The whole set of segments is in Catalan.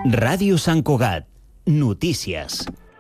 Ràdio Sant Cugat. Notícies.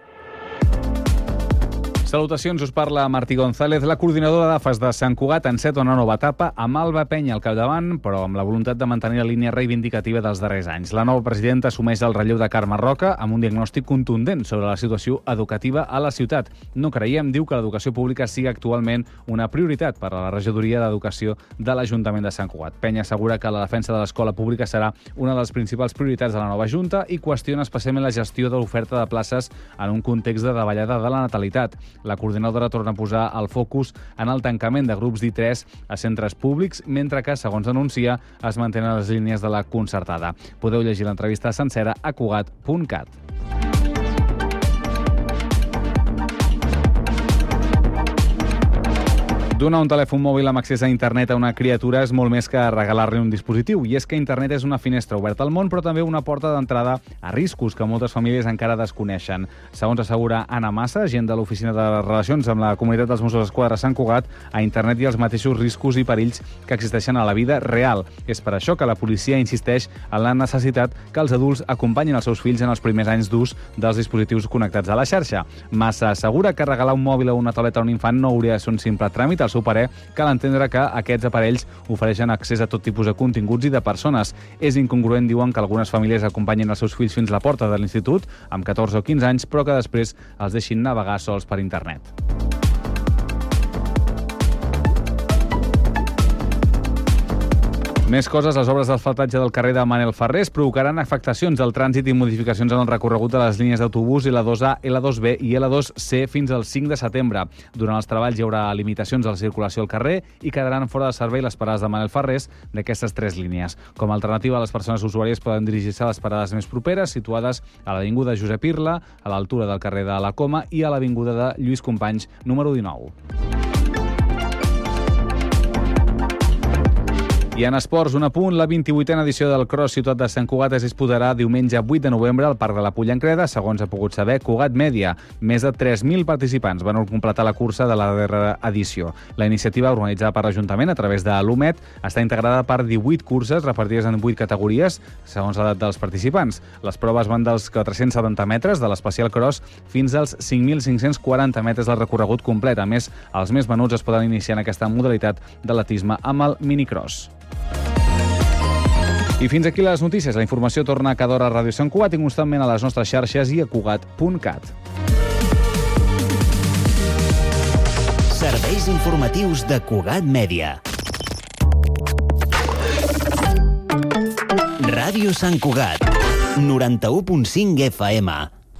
Salutacions, us parla Martí González. La coordinadora d'AFAS de Sant Cugat enceta una nova etapa amb Alba Penya al capdavant, però amb la voluntat de mantenir la línia reivindicativa dels darrers anys. La nova presidenta assumeix el relleu de Carme Roca amb un diagnòstic contundent sobre la situació educativa a la ciutat. No creiem, diu, que l'educació pública sigui actualment una prioritat per a la regidoria d'Educació de l'Ajuntament de Sant Cugat. Penya assegura que la defensa de l'escola pública serà una de les principals prioritats de la nova Junta i qüestiona especialment la gestió de l'oferta de places en un context de davallada de la natalitat. La coordinadora torna a posar el focus en el tancament de grups d'I3 a centres públics, mentre que, segons denuncia, es mantenen les línies de la concertada. Podeu llegir l'entrevista sencera a cugat.cat. Donar un telèfon mòbil amb accés a internet a una criatura és molt més que regalar-li un dispositiu. I és que internet és una finestra oberta al món, però també una porta d'entrada a riscos que moltes famílies encara desconeixen. Segons assegura Anna Massa, agent de l'Oficina de Relacions amb la Comunitat dels Mossos d'Esquadra Sant Cugat, a internet hi ha els mateixos riscos i perills que existeixen a la vida real. És per això que la policia insisteix en la necessitat que els adults acompanyin els seus fills en els primers anys d'ús dels dispositius connectats a la xarxa. Massa assegura que regalar un mòbil o una tauleta a un infant no hauria de ser un simple tràmit. Al seu parer, cal entendre que aquests aparells ofereixen accés a tot tipus de continguts i de persones. És incongruent, diuen, que algunes famílies acompanyin els seus fills fins a la porta de l'institut amb 14 o 15 anys, però que després els deixin navegar sols per internet. Més coses, les obres d'asfaltatge del carrer de Manel Ferrés provocaran afectacions al trànsit i modificacions en el recorregut de les línies d'autobús L2A, L2B i L2C fins al 5 de setembre. Durant els treballs hi haurà limitacions a la circulació al carrer i quedaran fora de servei les parades de Manel Ferrés d'aquestes 3 línies. Com a alternativa, les persones usuàries poden dirigir-se a les parades més properes, situades a l'avinguda Josep Irla, a l'altura del carrer de la Coma i a l'avinguda de Lluís Companys, número 19. I en esports, un apunt, la 28a edició del Cross Ciutat de Sant Cugat es disputarà diumenge 8 de novembre al Parc de la Pollancreda, segons ha pogut saber Cugat Mèdia. Més de 3.000 participants van completar la cursa de la darrera edició. La iniciativa, organitzada per l'Ajuntament a través de l'UMET, està integrada per 18 curses repartides en 8 categories, segons l'edat dels participants. Les proves van dels 470 metres de l'Especial Cross fins als 5.540 metres del recorregut complet. A més, els més menuts es poden iniciar en aquesta modalitat d'atletisme amb el minicross. I fins aquí les notícies. La informació torna cada hora a Ràdio Sant Cugat i constantment a les nostres xarxes i a cugat.cat. Serveis informatius de Cugat Mèdia. Ràdio Sant Cugat, 91.5 FM.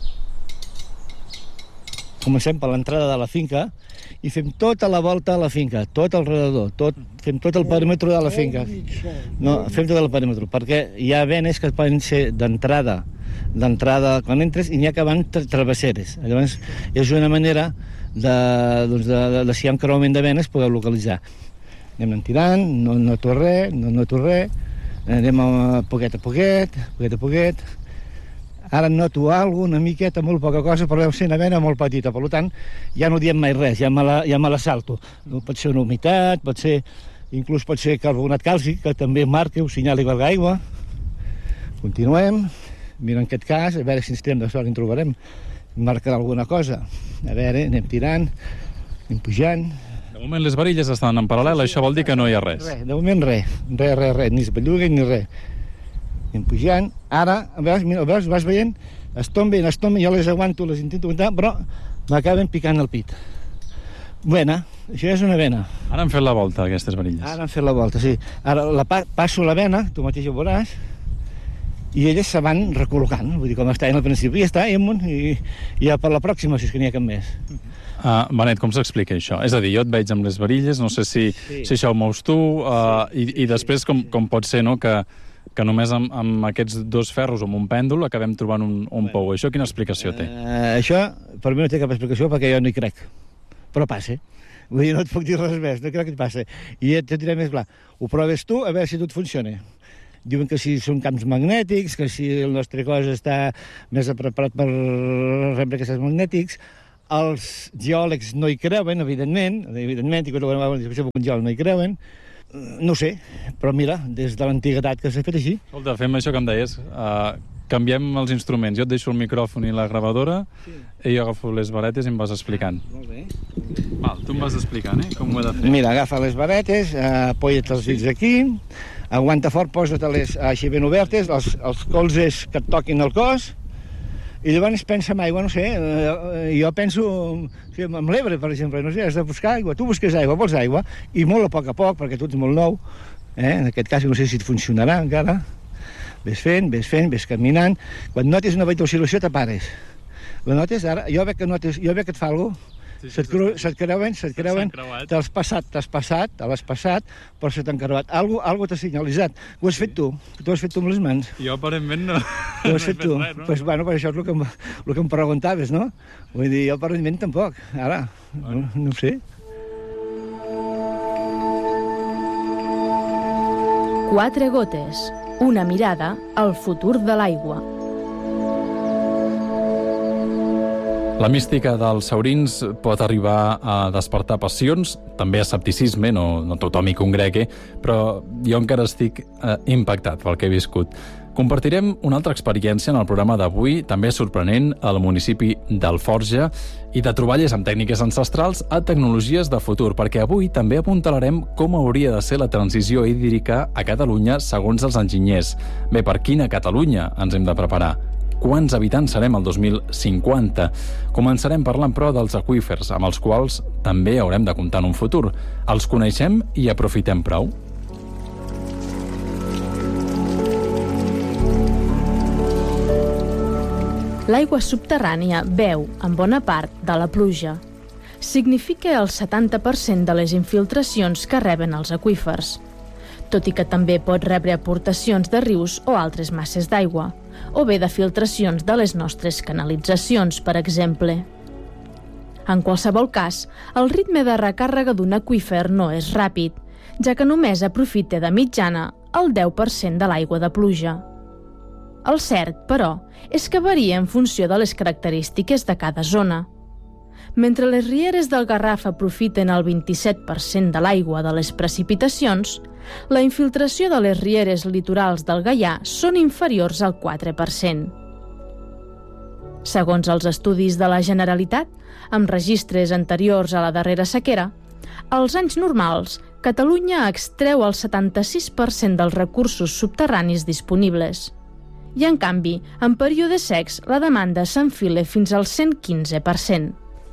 Comencem per l'entrada de la finca i fem tota la volta a la finca, tot alrededor, fem tot el perímetre de la finca. No, fem tot el perímetre, perquè hi ha venes que poden ser d'entrada quan entres, i n'hi ha que van travesseres. Llavors, és una manera de si hi ha un creuament de venes, poder localitzar. Anem tirant, no noto res, anem a poquet a poquet. Ara noto alguna miqueta, molt poca cosa, però deu ser una vena molt petita. Per tant, ja no diem mai res, ja me la salto. Pot ser una humitat, pot ser carbonat càlcic, que també marca o senyala igual que aigua. Continuem. Mira, en aquest cas, a veure si ens tirem de sort i en trobarem. Marcarà alguna cosa. A veure, anem tirant, anem pujant. De moment les varilles estan en paral·lel, això vol dir que no hi ha res. De moment res, ni es belluga ni res. Anem pujant. Ara, veus, vas veient? Es tomben, jo les aguanto, les intento aguantar, però m'acaben picant el pit. Vena, això és una vena. Ara han fet la volta, aquestes varilles. Ara han fet la volta, sí. Ara passo la vena, tu mateix ho veuràs, i elles se van recol·locant, vull dir, com està al principi, ja està, i ja per la pròxima, si és que n'hi ha cap més. Benet, com s'explica això? És a dir, jo et veig amb les varilles, no sé si això ho mous tu, i després com pot ser, no?, que només amb aquests dos ferros o amb un pèndol acabem trobant un pou. Això quina explicació té? Això, per mi no té cap explicació perquè jo no hi crec. Però passa. Vull dir, no et puc dir res més, no crec que et passa. I et diré més clar. Ho proves tu, a veure si tot funciona. Diuen que si són camps magnètics, que si el nostre cos està més preparat per rebre aquests magnètics. Els geòlegs no hi creuen, evidentment, i quan un geòleg no hi creuen. No sé, però mira, des de l'antiguitat que s'ha fet així. Escolta, fem això que em deies. canviem els instruments. Jo et deixo el micròfon i la gravadora, i jo agafo les varetes i em vas explicant. Molt bé. Val, tu em vas explicant, com ho he de fer. Mira, agafa les varetes, apoya't els dits aquí, aguanta fort, posa-te-les així ben obertes, els colzes que et toquin el cos, i llavors pensa en aigua, no sé, jo penso amb l'Ebre, per exemple, no sé, has de buscar aigua, tu busques aigua, vols aigua, i molt a poc, perquè tu ets molt nou, en aquest cas no sé si et funcionarà encara, ves fent, ves caminant, quan notis una oscil·lació te pares, la notes, ara, jo veig que et fa alguna cosa, se't creuen, t'has passat, l'has passat, però se t'han creuat. Algo t'ha senyalitzat. Ho has fet tu amb les mans. Jo aparentment no. Ho has fet tu. Pues bueno, per això és el que em preguntaves, no? Vull dir, jo aparentment tampoc. Ara, no ho sé. 4 gotes. Una mirada al futur de l'aigua. La mística dels saurins pot arribar a despertar passions, també escepticisme, no tothom hi congregui, però jo encara estic impactat pel que he viscut. Compartirem una altra experiència en el programa d'avui, també sorprenent, al municipi d'Alforja, i de troballes amb tècniques ancestrals a tecnologies de futur, perquè avui també apuntalarem com hauria de ser la transició hídrica a Catalunya segons els enginyers. Bé, per quina Catalunya ens hem de preparar? Quants habitants serem el 2050? Començarem parlant, però, dels aqüífers, amb els quals també haurem de comptar en un futur. Els coneixem i aprofitem prou? L'aigua subterrània beu en bona part de la pluja. Significa el 70% de les infiltracions que reben els aqüífers, tot i que també pot rebre aportacions de rius o altres masses d'aigua, o bé de filtracions de les nostres canalitzacions, per exemple. En qualsevol cas, el ritme de recàrrega d'un aqüífer no és ràpid, ja que només aprofita de mitjana el 10% de l'aigua de pluja. El cert, però, és que varia en funció de les característiques de cada zona. Mentre les rieres del Garraf aprofiten el 27% de l'aigua de les precipitacions, la infiltració de les rieres litorals del Gaià són inferiors al 4%. Segons els estudis de la Generalitat, amb registres anteriors a la darrera sequera, als anys normals, Catalunya extreu el 76% dels recursos subterranis disponibles. I, en canvi, en períodes secs, la demanda s'enfila fins al 115%.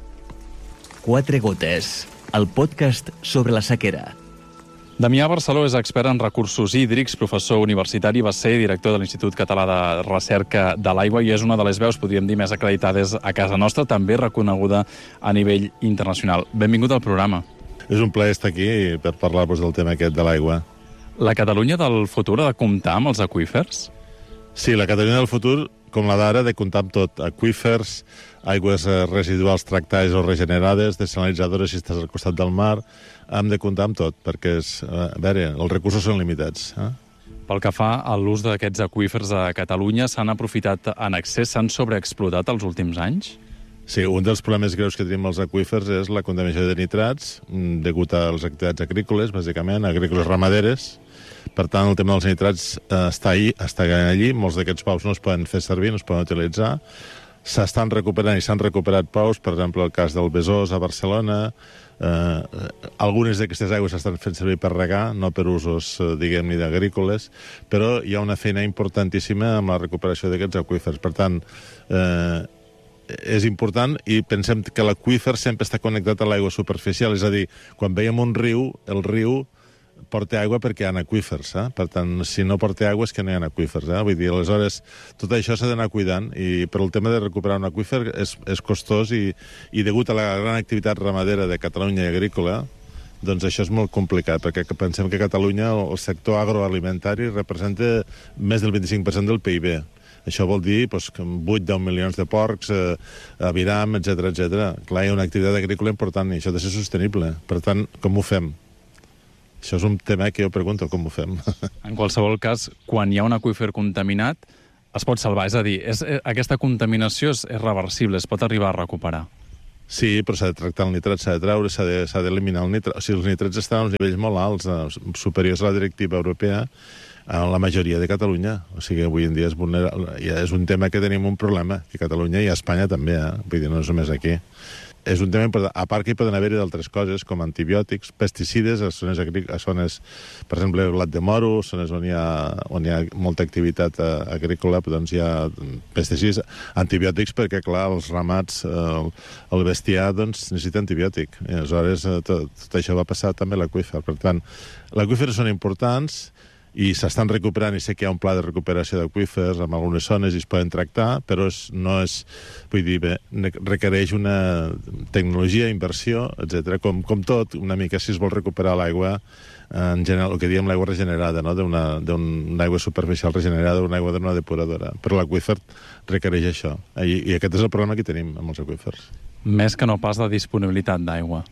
4 gotes, el podcast sobre la sequera. Damià Barceló és expert en recursos hídrics, professor universitari, va ser director de l'Institut Català de Recerca de l'Aigua i és una de les veus, podríem dir, més acreditades a casa nostra, també reconeguda a nivell internacional. Benvingut al programa. És un plaer estar aquí per parlar-vos del tema aquest de l'aigua. La Catalunya del futur ha de comptar amb els aqüífers? Sí, la Catalunya del futur, com la d'ara, ha de comptar amb tot. Aqüífers, aigües residuals tractades o regenerades, desalinitzadores si estàs al costat del mar, hem de comptar amb tot, perquè els recursos són limitats. Pel que fa a l'ús d'aquests aqüífers a Catalunya, s'han aprofitat en excés, s'han sobreexplotat els últims anys? Sí, un dels problemes greus que tenim als aqüífers és la contaminació de nitrats, degut a les activitats agrícoles, bàsicament, agrícoles ramaderes. Per tant, el tema dels nitrats està allí, molts d'aquests pous no es poden fer servir, no es poden utilitzar. S'estan recuperant i s'han recuperat pous, per exemple, el cas del Besòs a Barcelona. Algunes d'aquestes aigües s'estan fent servir per regar, no per usos, diguem-ne, agrícoles, però hi ha una feina importantíssima amb la recuperació d'aquests aqüífers. Per tant, és important i pensem que l'aqüífer sempre està connectat a l'aigua superficial, és a dir, quan veiem un riu, el riu porta aigua perquè hi ha aqüífers, Per tant, si no porta aigua és que no hi ha aqüífers, Vull dir, aleshores, tot això s'ha d'anar cuidant, però el tema de recuperar un aqüífer és costós i degut a la gran activitat ramadera de Catalunya i agrícola, doncs això és molt complicat, perquè pensem que a Catalunya el sector agroalimentari representa més del 25% del PIB. Això vol dir que 8-10 milions de porcs, aviram, etc. Clar, hi ha una activitat agrícola important i això ha de ser sostenible. Per tant, com ho fem? Això és un tema que jo pregunto, com ho fem? En qualsevol cas, quan hi ha un aqüífer contaminat, es pot salvar. És a dir, aquesta contaminació és reversible, es pot arribar a recuperar. Sí, però s'ha de tractar el nitrat, s'ha de treure, s'ha d'eliminar el nitrat. O sigui, els nitrats estan a uns nivells molt alts, superiors a la directiva europea, a la majoria de Catalunya. O sigui, avui en dia és un tema que tenim un problema, que Catalunya i a Espanya també, vull dir, no és només aquí. És un tema important, a part que hi poden haver-hi d'altres coses, com antibiòtics, pesticides, a zones, per exemple, blat de moro, zones on hi ha molta activitat agrícola, doncs hi ha pesticides, antibiòtics, perquè, clar, els ramats, el bestiar, doncs, necessita antibiòtic. I aleshores, tot això va passar també a l'aqüífer. Per tant, l'aqüífer són importants, i s'estan recuperant, i sé que hi ha un pla de recuperació d'aqüífers en algunes zones i es poden tractar, però requereix una tecnologia, inversió, etc. Com tot, una mica si es vol recuperar l'aigua, en general, el que diem l'aigua regenerada, no? d'una aigua superficial regenerada, una aigua d'una depuradora. Però l'aqüífer requereix això. I aquest és el problema que tenim amb els aqüífers. Més que no pas de disponibilitat d'aigua.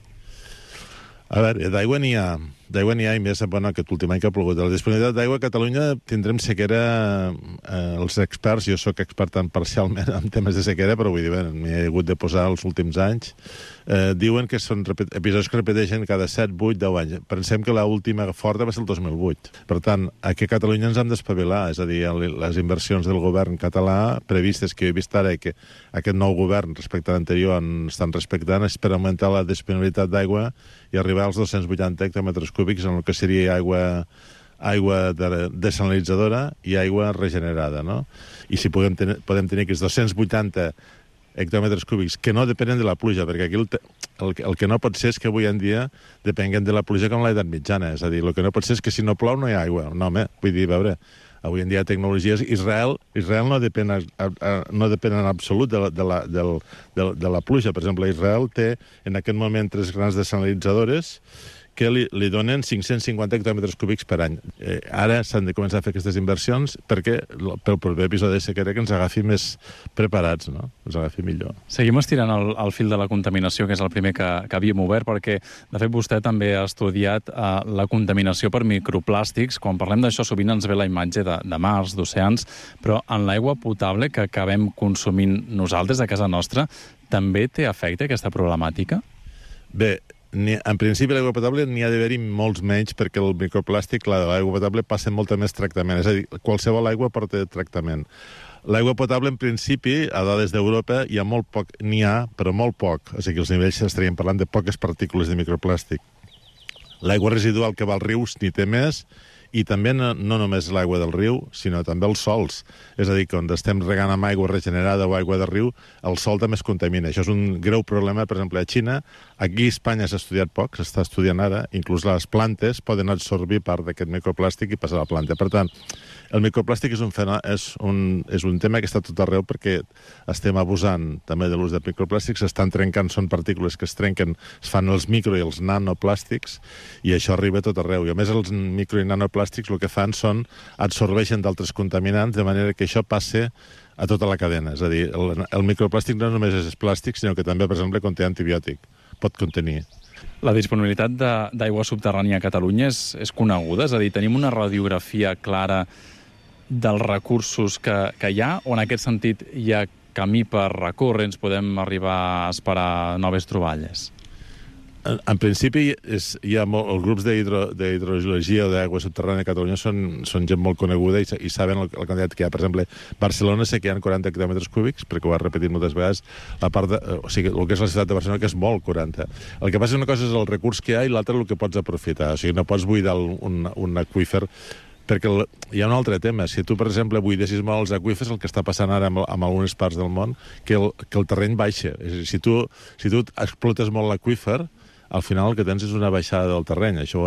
A veure, d'aigua n'hi ha, i més, bueno, aquest últim any que ha plogut. La disponibilitat d'aigua a Catalunya tindrem sequera, els experts, jo sóc expert tan parcialment en temes de sequera, però vull dir, m'hi he hagut de posar els últims anys, diuen que són episodis que repeteixen cada 7, 8, 10 anys. Pensem que l'última forta va ser el 2008. Per tant, aquí a Catalunya ens hem d'espavilar, és a dir, les inversions del govern català previstes que he vist ara i que aquest nou govern respecte a l'anterior estan respectant és per augmentar la disponibilitat d'aigua i arribar als 280 hectòmetres cúbics en el que seria aigua desalinitzadora i aigua regenerada, no? I si podem tenir aquests 280 hectòmetres cúbics que no depenen de la pluja, perquè aquí el que no pot ser és que avui en dia depenguen de la pluja com l'edat mitjana, és a dir, el que no pot ser és que si no plou no hi ha aigua. No, home, vull dir, a veure, avui en dia tecnologies... Israel no depèn en absolut de la pluja. Per exemple, Israel té en aquest moment 3 grans desalinitzadores que li donen 550 hectòmetres cúbics per any. Ara s'han de començar a fer aquestes inversions perquè pel proper episodi de sequera que ens agafi més preparats, no? Ens agafi millor. Seguim estirant el fil de la contaminació, que és el primer que havíem obert, perquè, de fet, vostè també ha estudiat la contaminació per microplàstics. Quan parlem d'això, sovint ens ve la imatge de mars, d'oceans, però en l'aigua potable que acabem consumint nosaltres a casa nostra, també té efecte aquesta problemàtica? Bé, en principi l'aigua potable n'hi ha d'haver-hi molts menys perquè el microplàstic, l'aigua potable, passa molta més tractament. És a dir, qualsevol aigua porta tractament. L'aigua potable, en principi, a dades d'Europa, hi ha molt poc, n'hi ha, però molt poc. O sigui, els nivells estaríem parlant de poques partícules de microplàstic. L'aigua residual que va als rius n'hi té més, i també no només l'aigua del riu, sinó també els sols. És a dir, quan estem regant amb aigua regenerada o aigua de riu, el sol també es contamina. Això és un greu problema, per exemple, a Xina. Aquí a Espanya s'ha estudiat poc, s'està estudiant ara. Inclús les plantes poden absorbir part d'aquest microplàstic i passar a la planta. Per tant, el microplàstic és un tema que està tot arreu perquè estem abusant també de l'ús de microplàstics, s'estan trencant, són partícules que es trenquen, es fan els micro i els nanoplàstics, i això arriba tot arreu. I a més els micro i nanoplàstics el que fan absorbeixen d'altres contaminants, de manera que això passa a tota la cadena. És a dir, el microplàstic no només és plàstic, sinó que també, per exemple, conté antibiòtic. Pot contenir. La disponibilitat d'aigua subterrània a Catalunya és coneguda? És a dir, tenim una radiografia clara dels recursos que hi ha, o en aquest sentit hi ha camí per recórrer, ens podem arribar a esperar noves troballes? En principi, els grups d'hidrogeologia o d'aigua subterrània a Catalunya són gent molt coneguda i saben la quantitat que hi ha. Per exemple, Barcelona sé que hi ha 40 hectòmetres cúbics, perquè ho ha repetit moltes vegades, o sigui, el que és la ciutat de Barcelona, que és molt, 40. El que passa és una cosa és el recurs que hi ha i l'altra el que pots aprofitar. O sigui, no pots buidar un aqüífer, perquè hi ha un altre tema. Si tu, per exemple, buidessis molt els aqüífers, el que està passant ara en algunes parts del món, que el terreny baixa. És a dir, si tu explotes molt l'aqüífer, al final el que tens és una baixada del terreny. Això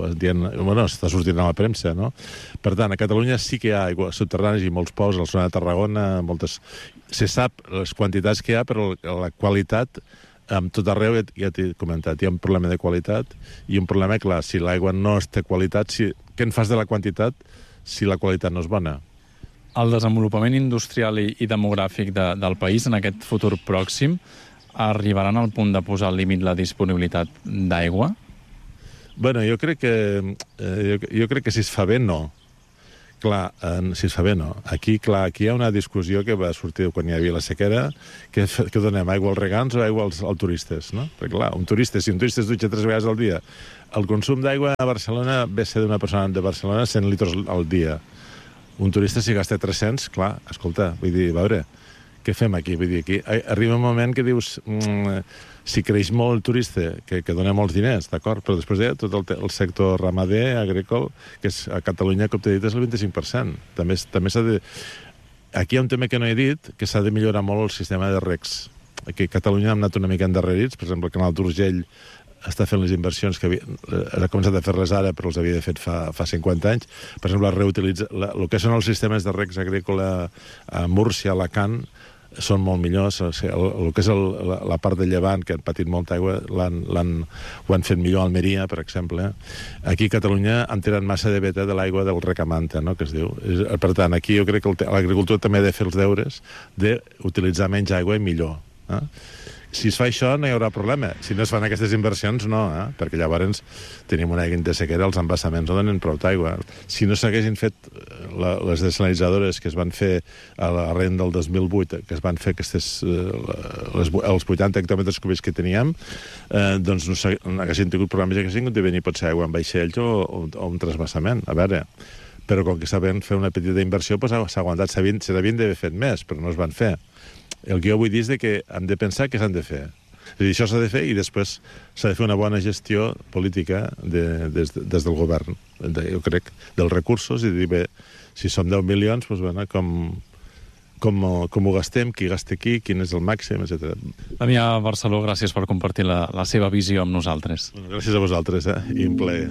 està sortint a la premsa, no? Per tant, a Catalunya sí que hi ha aigua subterrània i molts pous, a la zona de Tarragona, se sap les quantitats que hi ha, però la qualitat, amb tot arreu, ja t'he comentat, hi ha un problema de qualitat i un problema, clar, si l'aigua no té qualitat, què en fas de la quantitat si la qualitat no és bona? El desenvolupament industrial i demogràfic del país en aquest futur pròxim arribaran al punt de posar al límit la disponibilitat d'aigua? Bueno, jo crec que si es fa bé, no. Clar, si es fa bé, no. Aquí hi ha una discussió que va sortir quan hi havia la sequera, que donem aigua als regants o aigua als turistes, no? Perquè, clar, si un turista es dutxa 3 vegades al dia el consum d'aigua a Barcelona ve a ser d'una persona de Barcelona 100 litres al dia. Un turista, si gasta 300, clar, escolta, vull dir, a veure, què fem aquí? Vull dir, aquí arriba un moment que dius, si creix molt el turista, que dona molts diners, d'acord, però després tot el sector ramader, agrícola, que és, a Catalunya, com t'he dit, és el 25%. També s'ha de... Aquí hi ha un tema que no he dit, que s'ha de millorar molt el sistema de recs. Aquí a Catalunya hem anat una mica endarrerits, per exemple, el canal d'Urgell està fent les inversions que ha començat a fer-les ara, però els havia fet fa 50 anys. Per exemple, el que són els sistemes de recs agrícola a Múrcia, a Alacant, són molt millors. O sigui, el que és la part de Llevant, que han patit molta aigua, ho han fet millor a Almeria, per exemple. Aquí a Catalunya han tirat massa de veta de l'aigua del rec a manta, no?, que es diu. Per tant, aquí jo crec que l'agricultura també ha de fer els deures d'utilitzar menys aigua i millor. Si es fa això, no hi haurà problema. Si no es fan aquestes inversions, no, perquè llavors tenim una de sequera, els embassaments no donen prou d'aigua. Si no s'haguessin fet les desalinitzadores que es van fer arran del 2008, que es van fer els 80 hectòmetres cúbics que teníem, doncs no haguessin tingut problemes, haguessin hagut de venir potser aigua en vaixells o un trasbassament. A veure, però com que saben fer una petita inversió, s'ha aguantat. S'havien d'haver fet més, però no es van fer. El que jo vull dir és que hem de pensar què s'han de fer. És a dir, això s'ha de fer i després s'ha de fer una bona gestió política des del govern, jo crec, dels recursos, i dir, bé, si som 10 milions, doncs, bueno, com ho gastem, qui gasta aquí, quin és el màxim, etc. Damià Barceló, gràcies per compartir la seva visió amb nosaltres. Gràcies a vosaltres, i un plaer.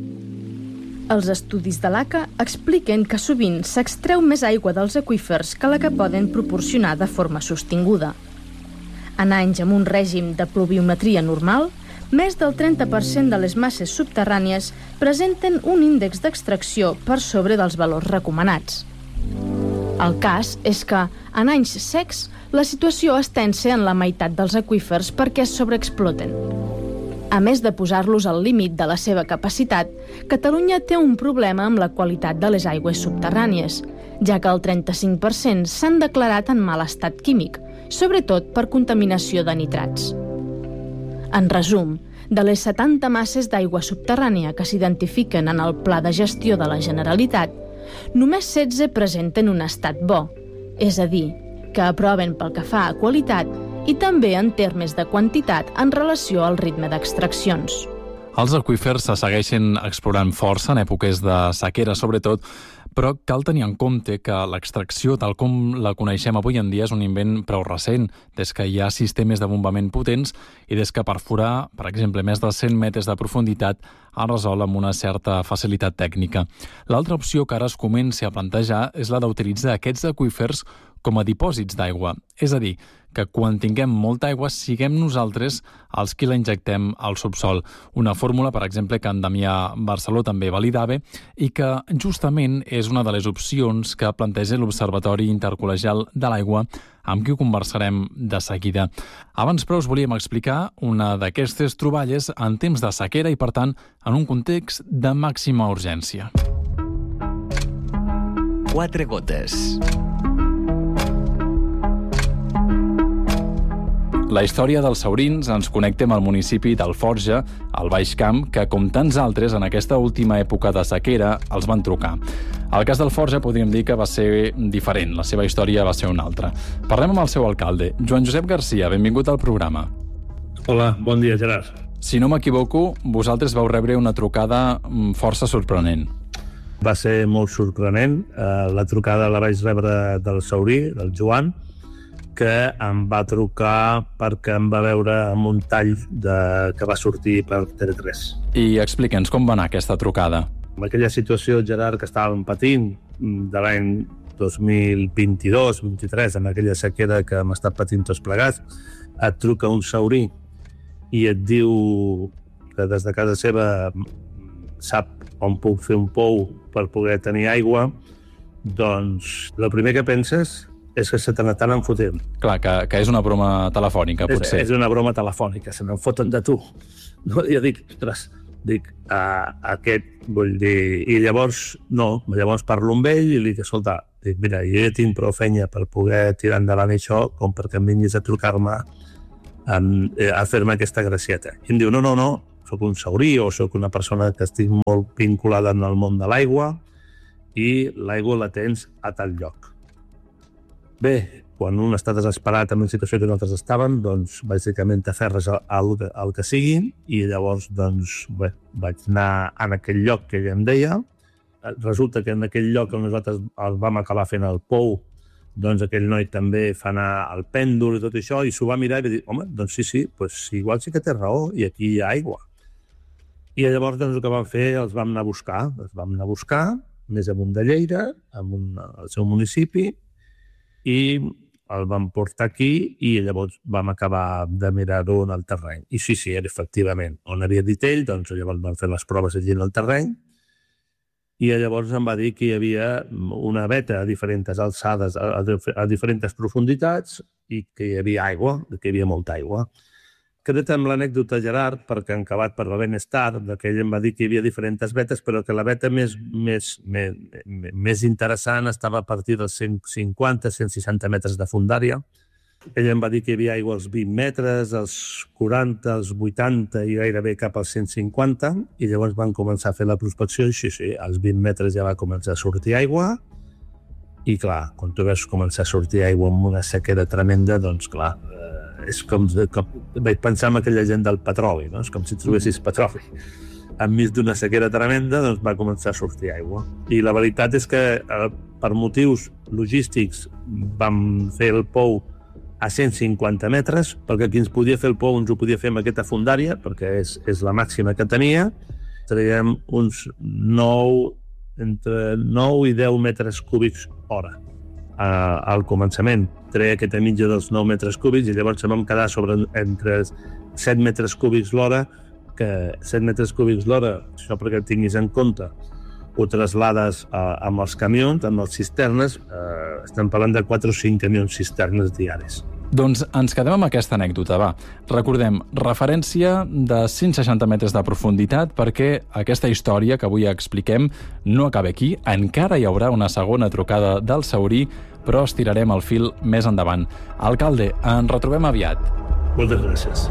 Els estudis de l'ACA expliquen que sovint s'extreu més aigua dels aqüífers que la que poden proporcionar de forma sostinguda. En anys amb un règim de pluviometria normal, més del 30% de les masses subterrànies presenten un índex d'extracció per sobre dels valors recomanats. El cas és que, en anys secs, la situació es tensa en la meitat dels aqüífers perquè es sobreexploten. A més de posar-los al límit de la seva capacitat, Catalunya té un problema amb la qualitat de les aigües subterrànies, ja que el 35% s'han declarat en mal estat químic, sobretot per contaminació de nitrats. En resum, de les 70 masses d'aigua subterrània que s'identifiquen en el Pla de Gestió de la Generalitat, només 16 presenten un estat bo, és a dir, que aproven pel que fa a qualitat i també en termes de quantitat en relació al ritme d'extraccions. Els aqüífers se segueixen explorant força en èpoques de sequera, sobretot, però cal tenir en compte que l'extracció, tal com la coneixem avui en dia, és un invent prou recent, des que hi ha sistemes de bombament potents i des que perforar, per exemple, més de 100 metres de profunditat es resol amb una certa facilitat tècnica. L'altra opció que ara es comença a plantejar és la d'utilitzar aquests aqüífers com a dipòsits d'aigua, és a dir, que quan tinguem molta aigua siguem nosaltres els qui la injectem al subsol. Una fórmula, per exemple, que en Damià Barceló també validava i que justament és una de les opcions que planteja l'Observatori Intercol·legial de l'Aigua, amb qui ho conversarem de seguida. Abans, però, us volíem explicar una d'aquestes troballes en temps de sequera i, per tant, en un context de màxima urgència. 4 gotes. La història dels saurins ens connecta amb el municipi d'Alforja, al Baix Camp, que, com tants altres, en aquesta última època de sequera, els van trucar. El cas d'Alforja podríem dir que va ser diferent, la seva història va ser una altra. Parlem amb el seu alcalde, Joan Josep Garcia, benvingut al programa. Hola, bon dia, Gerard. Si no m'equivoco, vosaltres vau rebre una trucada força sorprenent. Va ser molt sorprenent. La trucada la vaig rebre del saurí, del Joan, que em va trucar perquè em va veure amb un tall que va sortir per TV3. I explica'ns com va anar aquesta trucada. En aquella situació, Gerard, que estàvem patint de l'any 2022-23, en aquella sequera que hem estat patint tots plegats, et truca un saurí i et diu que des de casa seva sap on puc fer un pou per poder tenir aigua, doncs el primer que penses és que se te n'estan fotent. Clar, que és una broma telefònica, potser. És una broma telefònica, se n'en foten de tu. No, jo dic, ostres, aquest, vull dir... I llavors parlo amb ell i li dic, escolta, mira, jo ja tinc prou feina per poder tirar endavant això com perquè em vinguis a trucar-me a fer-me aquesta gracieta. I em diu, no, soc un saurí o soc una persona que estic molt vinculada en el món de l'aigua i l'aigua la tens a tal lloc. Bé, quan un està desesperat en una situació que nosaltres estàvem, doncs bàsicament t'aferres al que sigui i llavors doncs bé, vaig anar en aquell lloc que ella em deia. Resulta que en aquell lloc on nosaltres el vam acabar fent el pou, doncs aquell noi també fa anar el pèndol i tot això, i s'ho va mirar i va dir, home, doncs sí, doncs igual sí que té raó, i aquí hi ha aigua. I llavors doncs, el que vam fer, els vam anar a buscar, més amunt de Lleida, al seu municipi, i el vam portar aquí i llavors vam acabar de mirar-ho en el terreny. I sí, efectivament, on havia dit ell, doncs llavors vam fer les proves allí en el terreny, i llavors em va dir que hi havia una veta a diferents alçades, a diferents profunditats, i que hi havia aigua, que hi havia molta aigua. Queda't amb l'anècdota, Gerard, perquè en acabat per la més tard, que ell em va dir que hi havia diferents vetes, però que la veta més interessant estava a partir dels 150-160 metres de fondària. Ell em va dir que hi havia aigua als 20 metres, als 40, als 80 i gairebé cap als 150, i llavors van començar a fer la prospecció i sí, als 20 metres ja va començar a sortir aigua, i clar, quan tu veus començar a sortir aigua amb una sequera tremenda, doncs clar, és com vaig pensar en aquella gent del petroli, no? És com si trobessis petroli. Enmig d'una sequera tremenda, doncs va començar a sortir aigua. I la veritat és que per motius logístics vam fer el pou a 150 metres, perquè qui ens podia fer el pou ens ho podia fer amb aquesta fondària, perquè és la màxima que tenia. Traiem uns entre 9 i 10 metres cúbics hora. Al començament treia aquesta mitja dels 9 metres cúbics i llavors vam quedar entre 7 metres cúbics l'hora, que 7 metres cúbics l'hora, això perquè tinguis en compte, ho traslades amb els camions, amb les cisternes, estem parlant de 4 o 5 camions cisternes diaris. Doncs ens quedem amb aquesta anècdota, va. Recordem, referència de 160 metres de profunditat, perquè aquesta història que avui expliquem no acaba aquí. Encara hi haurà una segona trucada del saurí, però estirarem el fil més endavant. Alcalde, ens retrobem aviat. Moltes gràcies.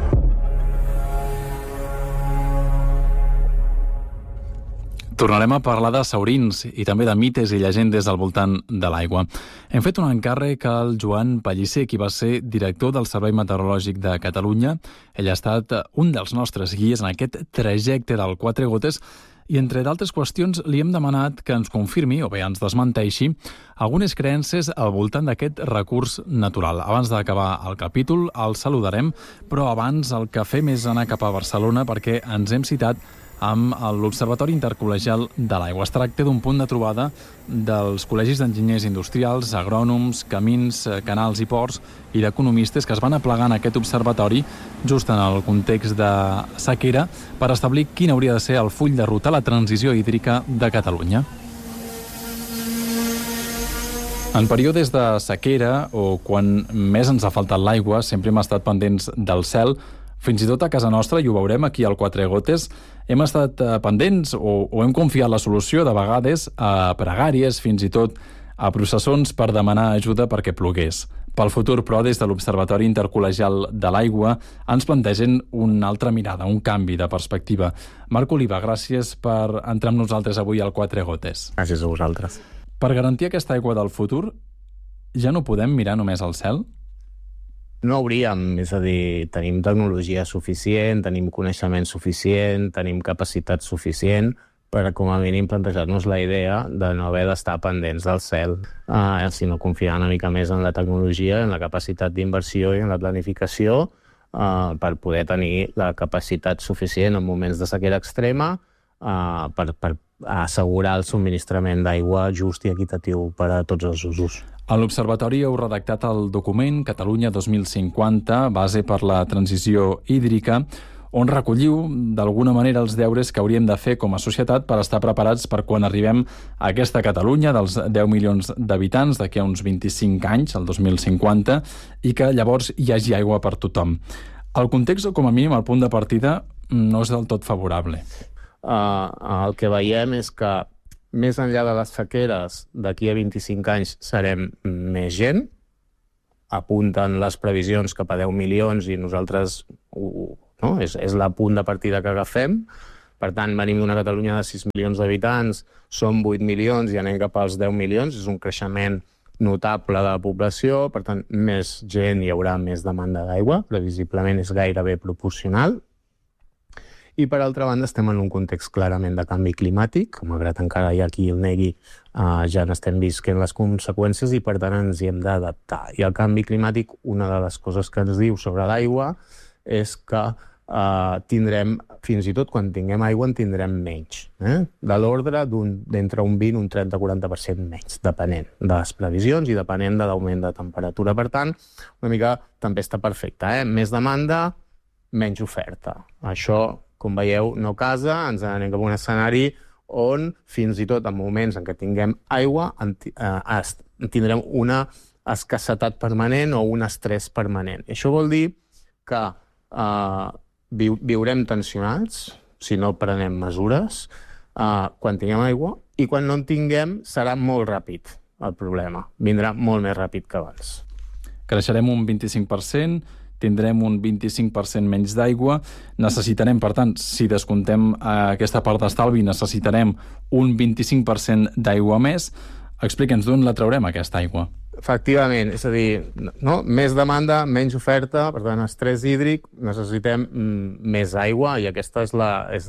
Tornarem a parlar de saurins i també de mites i llegendes al voltant de l'aigua. Hem fet un encàrrec al Joan Pellicer, qui va ser director del Servei Meteorològic de Catalunya. Ell ha estat un dels nostres guies en aquest trajecte del Quatre Gotes i, entre d'altres qüestions, li hem demanat que ens confirmi, o bé ens desmenteixi, algunes creences al voltant d'aquest recurs natural. Abans d'acabar el capítol el saludarem, però abans el que fem és anar cap a Barcelona perquè ens hem citat amb l'Observatori Intercol·legial de l'Aigua. Es tracta d'un punt de trobada dels col·legis d'enginyers industrials, agrònoms, camins, canals i ports i d'economistes que es van aplegar en aquest observatori just en el context de sequera per establir quin hauria de ser el full de ruta a la transició hídrica de Catalunya. En períodes de sequera o quan més ens ha faltat l'aigua, sempre hem estat pendents del cel. Fins i tot a casa nostra, i ho veurem aquí al Quatre Gotes, hem estat pendents o hem confiat la solució de vegades a pregàries, fins i tot a processons per demanar ajuda perquè plogués. Pel futur, però, des de l'Observatori Intercol·legial de l'Aigua ens plantegen una altra mirada, un canvi de perspectiva. Marc Oliva, gràcies per entrar amb nosaltres avui al Quatre Gotes. Gràcies a vosaltres. Per garantir aquesta aigua del futur, ja no podem mirar només al cel? No hauríem, és a dir, tenim tecnologia suficient, tenim coneixement suficient, tenim capacitat suficient per, com a mínim, plantejar-nos la idea de no haver d'estar pendents del cel, sinó confiar una mica més en la tecnologia, en la capacitat d'inversió i en la planificació per poder tenir la capacitat suficient en moments de sequera extrema per assegurar el subministrament d'aigua just i equitatiu per a tots els usos. A l'Observatori heu redactat el document Catalunya 2050, base per la transició hídrica, on recolliu d'alguna manera els deures que hauríem de fer com a societat per estar preparats per quan arribem a aquesta Catalunya dels 10 milions d'habitants d'aquí a uns 25 anys, el 2050, i que llavors hi hagi aigua per tothom. El context, com a mínim, el punt de partida, no és del tot favorable. El que veiem és que més enllà de les sequeres, d'aquí a 25 anys serem més gent, apunten les previsions cap a 10 milions i nosaltres ho no? És la punt de partida que agafem. Per tant, venim d'una Catalunya de 6 milions d'habitants, som 8 milions i anem cap als 10 milions. És un creixement notable de la població, per tant, més gent hi haurà més demanda d'aigua, previsiblement és gairebé proporcional. I, per altra banda, estem en un context clarament de canvi climàtic, malgrat encara hi ha qui el negui, ja n'estem visquent les conseqüències i, per tant, ens hi hem d'adaptar. I el canvi climàtic, una de les coses que ens diu sobre l'aigua és que tindrem, fins i tot quan tinguem aigua, en tindrem menys. De l'ordre d'entre un 20 i un 30-40% menys, depenent de les previsions i depenent de l'augment de temperatura. Per tant, una mica també està perfecte. Més demanda, menys oferta. Això, com veieu, no casa, ens anem cap a un escenari on, fins i tot en moments en què tinguem aigua, tindrem una escassetat permanent o un estrès permanent. Això vol dir que viurem tensionats, si no prenem mesures, quan tinguem aigua, i quan no en tinguem serà molt ràpid el problema. Vindrà molt més ràpid que abans. Creixerem un 25%, tindrem un 25% menys d'aigua, necessitarem, per tant, si descomptem aquesta part d'estalvi, necessitarem un 25% d'aigua més. Explica'ns d'on la traurem, aquesta aigua. Efectivament, és a dir, no? Més demanda, menys oferta, per tant, estrès hídric, necessitem més aigua, i aquesta és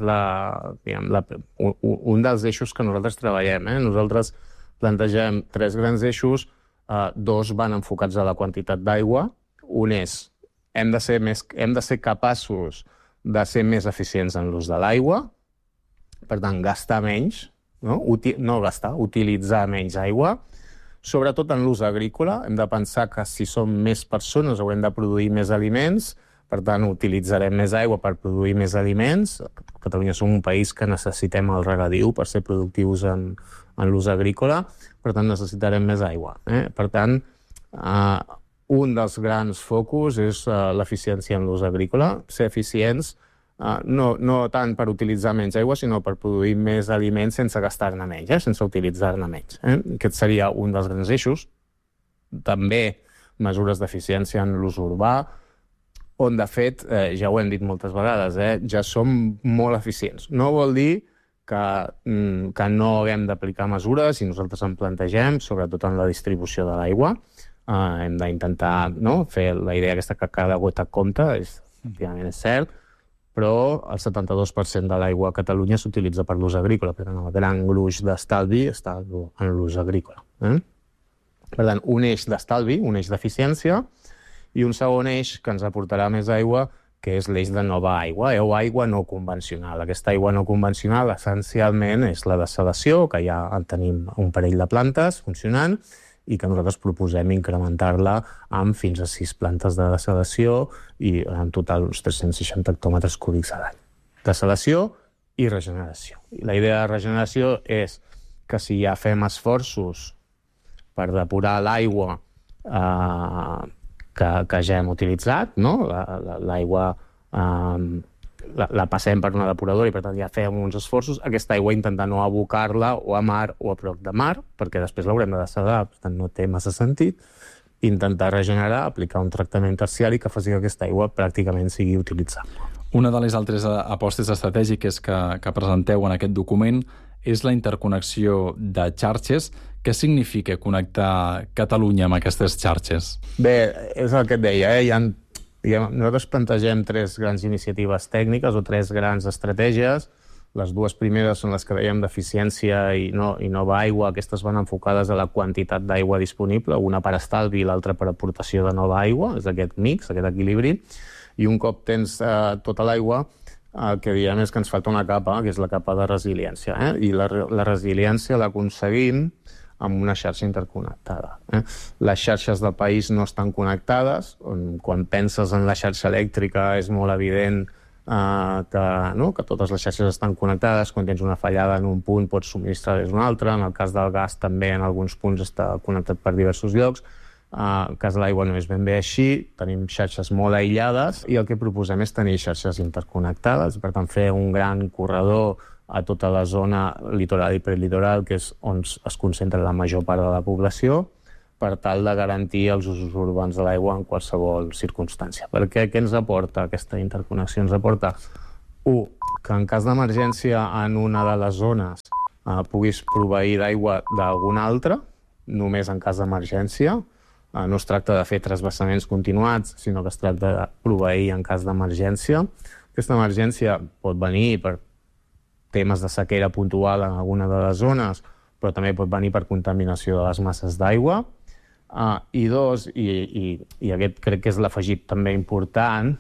un dels eixos que nosaltres treballem. Nosaltres plantegem 3 grans eixos, 2 van enfocats a la quantitat d'aigua. Un és hem de ser capaços de ser més eficients en l'ús de l'aigua, per tant, gastar menys, utilitzar menys aigua, sobretot en l'ús agrícola. Hem de pensar que si som més persones haurem de produir més aliments, per tant, utilitzarem més aigua per produir més aliments. A Catalunya som un país que necessitem el regadiu per ser productius en l'ús agrícola, per tant, necessitarem més aigua. Per tant, un dels grans focus és l'eficiència en l'ús agrícola, ser eficients no tant per utilitzar menys aigua, sinó per produir més aliments sense gastar-ne menys, sense utilitzar-ne menys. Aquest seria un dels grans eixos. També mesures d'eficiència en l'ús urbà, on, de fet, ja ho hem dit moltes vegades, ja som molt eficients. No vol dir que no haguem d'aplicar mesures, i nosaltres en plantegem, sobretot en la distribució de l'aigua. Hem d'intentar fer la idea aquesta que cada gota compta, efectivament és cert, però el 72% de l'aigua a Catalunya s'utilitza per l'ús agrícola, per tant, el gran gruix d'estalvi està en l'ús agrícola. Per tant, un eix d'estalvi, un eix d'eficiència, i un segon eix que ens aportarà més aigua, que és l'eix de nova aigua, o aigua no convencional. Aquesta aigua no convencional, essencialment, és la desalació, que ja en tenim un parell de plantes funcionant, i que nosaltres proposem incrementar-la amb fins a 6 plantes de desalació i en total uns 360 hectòmetres cúbics a l'any. Desalació i regeneració. I la idea de regeneració és que si ja fem esforços per depurar l'aigua que ja hem utilitzat, l'aigua la passem per una depuradora i, per tant, ja fem uns esforços, aquesta aigua intentar no abocar-la o a mar o a prop de mar, perquè després l'haurem de dessalar, per tant, no té massa sentit. Intentar regenerar, aplicar un tractament terciari que faci que aquesta aigua pràcticament sigui utilitzable. Una de les altres apostes estratègiques que presenteu en aquest document és la interconnexió de xarxes. Què significa connectar Catalunya amb aquestes xarxes? Bé, és el que et deia, nosaltres plantegem 3 grans iniciatives tècniques o 3 grans estratègies. Les 2 primeres són les que dèiem d'eficiència i nova aigua. Aquestes van enfocades a la quantitat d'aigua disponible, una per estalvi i l'altra per aportació de nova aigua. És aquest mix, aquest equilibri. I un cop tens tota l'aigua, el que diem és que ens falta una capa, que és la capa de resiliència. I la resiliència l'aconseguim amb una xarxa interconnectada. Les xarxes del país no estan connectades. Quan penses en la xarxa elèctrica és molt evident que totes les xarxes estan connectades. Quan tens una fallada en un punt pots subministrar des d'un altre. En el cas del gas també en alguns punts està connectat per diversos llocs. En el cas de l'aigua no és ben bé així. Tenim xarxes molt aïllades i el que proposem és tenir xarxes interconnectades. Per tant, fer un gran corredor a tota la zona litoral i prelitoral, que és on es concentra la major part de la població, per tal de garantir els usos urbans de l'aigua en qualsevol circumstància. Perquè què ens aporta aquesta interconnexió? Ens aporta, que en cas d'emergència en una de les zones puguis proveir d'aigua d'alguna altra, només en cas d'emergència. No es tracta de fer transvasaments continuats, sinó que es tracta de proveir en cas d'emergència. Aquesta emergència pot venir per temes de sequera puntual en alguna de les zones, però també pot venir per contaminació de les masses d'aigua. I aquest crec que és l'afegit també important,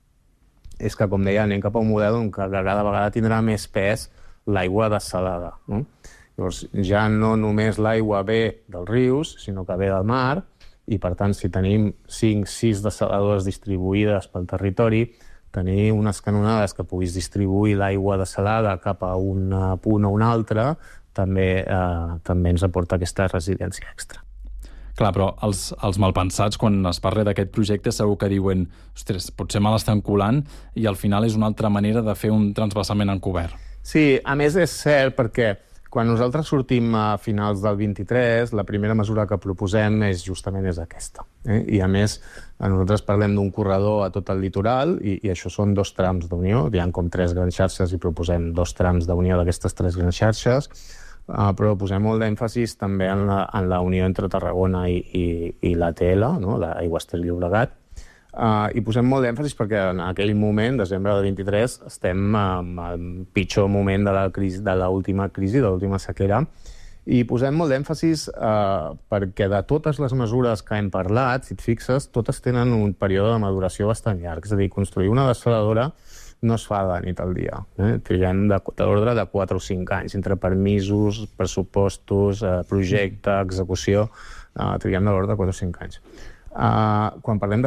és que, com deia, anem cap a un model on cada vegada tindrà més pes l'aigua dessalada. Llavors, ja no només l'aigua ve dels rius, sinó que ve del mar, i per tant, si tenim 5-6 dessaladores distribuïdes pel territori, tenir unes canonades que puguis distribuir l'aigua dessalada cap a un punt o un altre també ens aporta aquesta resiliència extra. Clar, però els malpensats, quan es parla d'aquest projecte, segur que diuen ostres, potser me l'estan colant i al final és una altra manera de fer un transvasament encobert. Sí, a més és cert perquè quan nosaltres sortim a finals del 23, la primera mesura que proposem justament és aquesta. I a més, nosaltres parlem d'un corredor a tot el litoral i això són 2 trams d'unió. Hi ha com 3 grans xarxes i proposem 2 trams d'unió d'aquestes 3 grans xarxes, però posem molt d'èmfasis també en la unió entre Tarragona i l'ATL, l'Aigües Ter Llobregat, i posem molt d'èmfasis perquè en aquell moment, desembre del 23, estem en el pitjor moment de l'última crisi, de l'última sequera, i posem molt d'èmfasis perquè de totes les mesures que hem parlat, si et fixes, totes tenen un període de maduració bastant llarg. És a dir, construir una dessaladora no es fa de nit al dia. Triguem de l'ordre de 4 o 5 anys, entre permisos, pressupostos, projecte, execució, triguem de l'ordre de 4 o 5 anys. Quan parlem de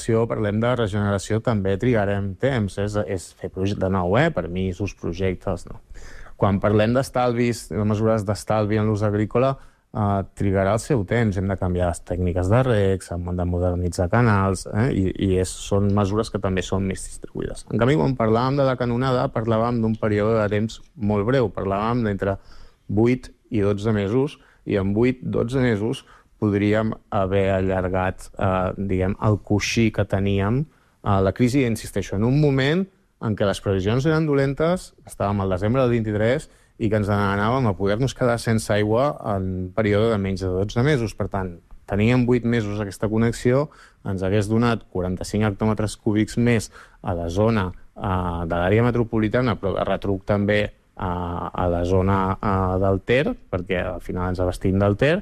regeneració també trigarem temps, és fer de nou, permisos, projectes, no. Quan parlem d'estalvis, de mesures d'estalvi en l'ús agrícola, trigarà el seu temps, hem de canviar les tècniques de regs, hem de modernitzar canals, i són mesures que també són més distribuïdes. En canvi, quan parlàvem de la canonada, parlàvem d'un període de temps molt breu, parlàvem d'entre 8 i 12 mesos, i en 8-12 mesos podríem haver allargat el coixí que teníem a la crisi, insisteixo, en un moment en què les previsions eren dolentes, estàvem al desembre del 23 i que ens anàvem a poder-nos quedar sense aigua en un període de menys de 12 mesos. Per tant, teníem 8 mesos aquesta connexió, ens hagués donat 45 hectòmetres cúbics més a la zona de l'àrea metropolitana, però de retruc també a la zona del Ter, perquè al final ens abastim del Ter,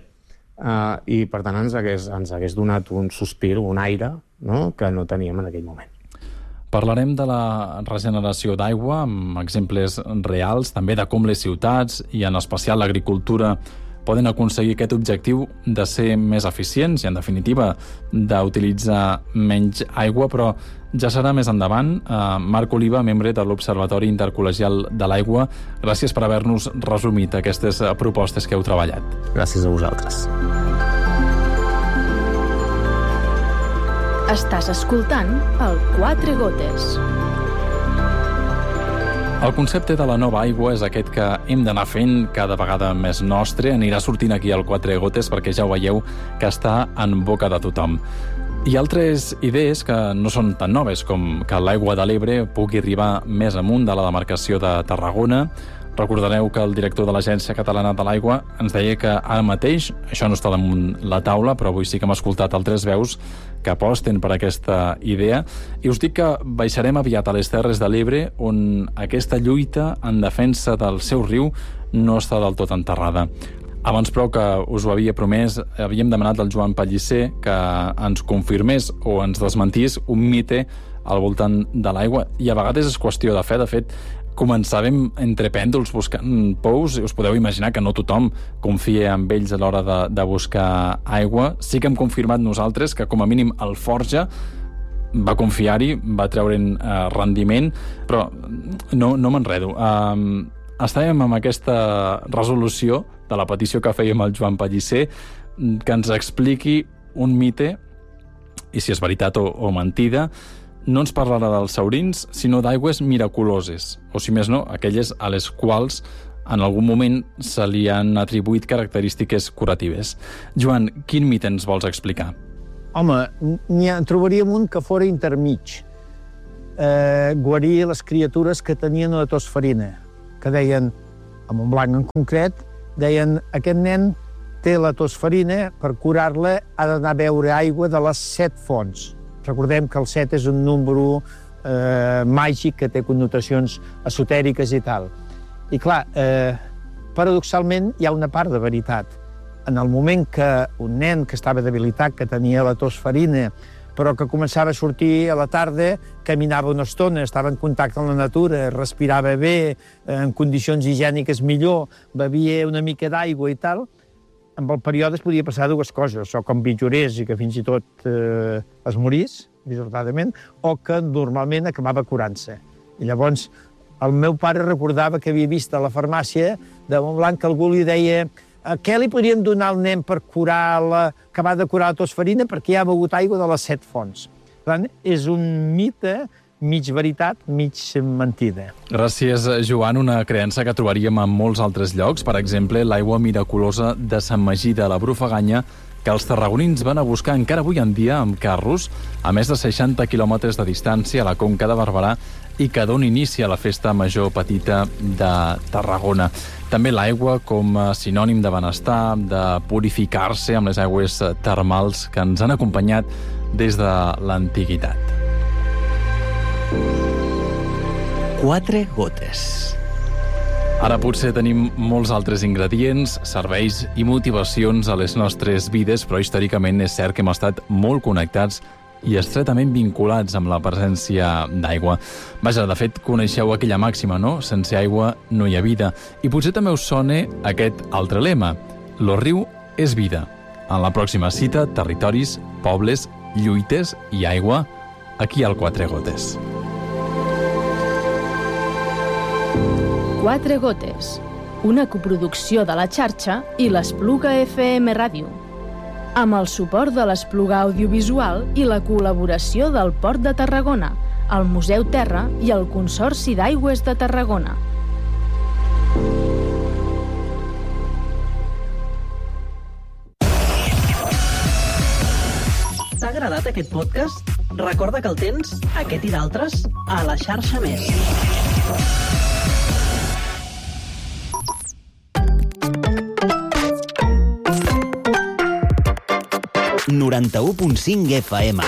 i per tant ens hagués donat un sospir, un aire, que no teníem en aquell moment. Parlarem de la regeneració d'aigua amb exemples reals, també de com les ciutats i en especial l'agricultura poden aconseguir aquest objectiu de ser més eficients i, en definitiva, d'utilitzar menys aigua, però ja serà més endavant. Marc Oliva, membre de l'Observatori Intercol·legial de l'Aigua, gràcies per haver-nos resumit aquestes propostes que heu treballat. Gràcies a vosaltres. Estàs escoltant el Quatre Gotes. El concepte de la nova aigua és aquest que hem d'anar fent cada vegada més nostre. Anirà sortint aquí al Quatre Gotes perquè ja ho veieu que està en boca de tothom. Hi ha altres idees que no són tan noves, com que l'aigua de l'Ebre pugui arribar més amunt de la demarcació de Tarragona. Recordareu que el director de l'Agència Catalana de l'Aigua ens deia que ara mateix, això no està damunt la taula, però avui sí que hem escoltat altres veus que aposten per aquesta idea. I us dic que baixarem aviat a les Terres de l'Ebre, on aquesta lluita en defensa del seu riu no està del tot enterrada. Abans, però, que us ho havia promès, havíem demanat al Joan Pellicer que ens confirmés o ens desmentís un mite al voltant de l'aigua. I a vegades és qüestió de fe. De fet, començàvem entre pèndols buscant pous. Us podeu imaginar que no tothom confia en ells a l'hora de buscar aigua. Sí que hem confirmat nosaltres que, com a mínim, el Forja va confiar-hi, va treure'n rendiment, però no m'enredo. Estàvem amb aquesta resolució de la petició que fèiem al Joan Pellicer, que ens expliqui un mite, i si és veritat o mentida. No ens parlarà dels saurins, sinó d'aigües miraculoses, o si més no, aquelles a les quals en algun moment se li han atribuït característiques curatives. Joan, quin mit ens vols explicar? Home, trobaríem un que fora intermig. Guarir les criatures que tenien la tosferina, que deien, a Montblanc en concret, deien, aquest nen té la tosferina, per curar-la ha d'anar a beure aigua de les 7 fonts. Recordem que el 7 és un número màgic que té connotacions esotèriques i tal. I clar, paradoxalment hi ha una part de veritat. En el moment que un nen que estava debilitat, que tenia la tosferina, però que començava a sortir a la tarda, caminava una estona, estava en contacte amb la natura, respirava bé, en condicions higièniques millor, bevia una mica d'aigua i tal, amb el període es podia passar dues coses, o que empitjorés i que fins i tot es morís, dissortadament, o que normalment acabava curant-se. I llavors el meu pare recordava que havia vist a la farmàcia de Montblanc que algú li deia què li podríem donar al nen per acabar de curar la tosferina perquè ja ha begut aigua de les 7 fonts. Per tant, és un mite, mig veritat, mig mentida. Gràcies, Joan. Una creença que trobaríem en molts altres llocs. Per exemple, l'aigua miraculosa de Sant Magí de la Brufaganya, que els tarragonins van a buscar encara avui en dia amb carros a més de 60 quilòmetres de distància a la Conca de Barberà i que dona inici a la Festa Major Petita de Tarragona. També l'aigua com a sinònim de benestar, de purificar-se amb les aigües termals que ens han acompanyat des de l'antiguitat. 4 gotes. Ara potser tenim molts altres ingredients, serveis i motivacions a les nostres vides, però històricament és cert que hem estat molt connectats i estretament vinculats amb la presència d'aigua. Vaja, de fet, coneixeu aquella màxima, no? Sense aigua no hi ha vida. I potser també us sona aquest altre lema. Lo riu és vida. En la pròxima cita, territoris, pobles, lluites i aigua, aquí al Quatre Gotes. 4 gotes, una coproducció de la xarxa i l'Espluga FM Ràdio, amb el suport de l'Espluga Audiovisual i la col·laboració del Port de Tarragona, el Museu Terra i el Consorci d'Aigües de Tarragona. T'ha agradat aquest podcast? Recorda que el tens, aquest i d'altres, a la xarxa Més. ...91.5 FM.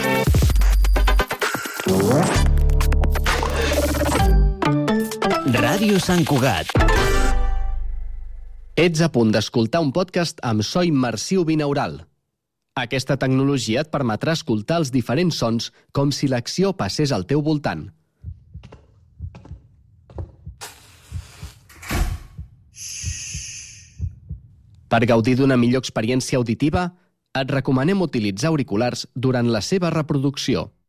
Ràdio Sant Cugat. Ets a punt d'escoltar un podcast amb so immersiu binaural. Aquesta tecnologia et permetrà escoltar els diferents sons com si l'acció passés al teu voltant. Per gaudir d'una millor experiència auditiva, et recomanem utilitzar auriculars durant la seva reproducció.